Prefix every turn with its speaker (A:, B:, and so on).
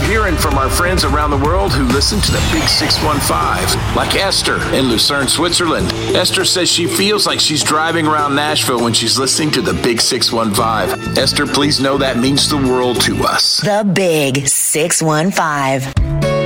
A: hearing from our friends around the world who listen to the Big 615, like Esther in Lucerne, Switzerland. Esther says she feels like she's driving around Nashville when she's listening to the Big 615. Esther, please know that means the world to us.
B: The Big 615.